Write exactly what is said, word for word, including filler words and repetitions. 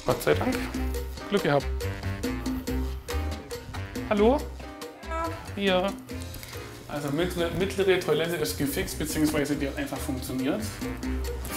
Gott sei Dank. Glück gehabt. Hallo? Hier. Also mittlere Toilette ist gefixt, beziehungsweise die hat einfach funktioniert.